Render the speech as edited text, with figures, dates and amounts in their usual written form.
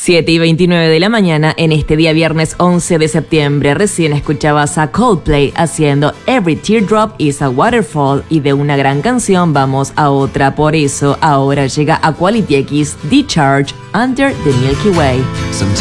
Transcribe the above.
7:29 de la mañana en este día viernes 11 de septiembre. Recién escuchabas a Coldplay haciendo Every Teardrop is a Waterfall, y de una gran canción vamos a otra. Por eso ahora llega a Quality X, The Charge, Under the Milky Way.